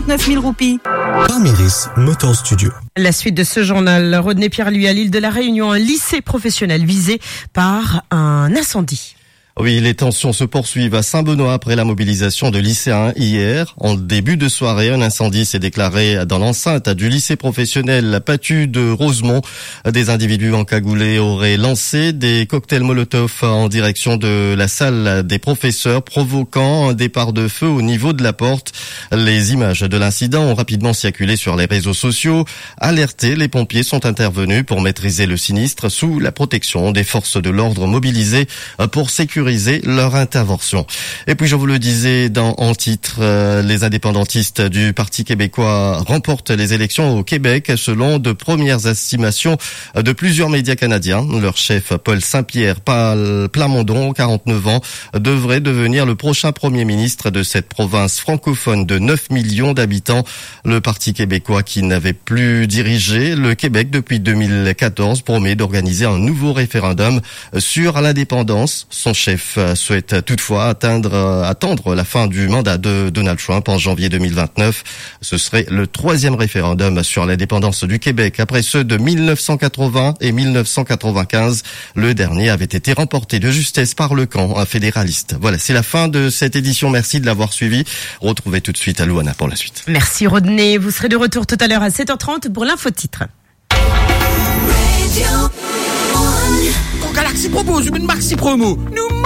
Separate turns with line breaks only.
69 000 roupies.
Parmiris Motor Studio.
La suite de ce journal, Rodney Pierre-Louis à l'île de la Réunion, un lycée professionnel visé par un incendie.
Oui, les tensions se poursuivent à Saint-Benoît après la mobilisation de lycéens hier. En début de soirée, un incendie s'est déclaré dans l'enceinte du lycée professionnel Patu de Rosemont. Des individus encagoulés auraient lancé des cocktails Molotov en direction de la salle des professeurs, provoquant un départ de feu au niveau de la porte. Les images de l'incident ont rapidement circulé sur les réseaux sociaux. Alertés, les pompiers sont intervenus pour maîtriser le sinistre sous la protection des forces de l'ordre mobilisées pour sécuriser leur intervention. Et puis je vous le disais en titre, les indépendantistes du Parti québécois remportent les élections au Québec selon de premières estimations de plusieurs médias canadiens. Leur chef Paul Saint-Pierre Plamondon, 49 ans, devrait devenir le prochain premier ministre de cette province francophone de 9 millions d'habitants. Le Parti québécois, qui n'avait plus dirigé le Québec depuis 2014, promet d'organiser un nouveau référendum sur l'indépendance. Son chef souhaite toutefois attendre la fin du mandat de Donald Trump en janvier 2029. Ce serait le 3e référendum sur l'indépendance du Québec après ceux de 1980 et 1995. Le dernier avait été remporté de justesse par le camp fédéraliste. Voilà, c'est la fin de cette édition. Merci de l'avoir suivi. Retrouvez tout de suite à Louana pour la suite.
Merci Rodney. Vous serez de retour tout à l'heure à 7h30 pour l'info-titre.
Galaxy propose une maxi promo. Nous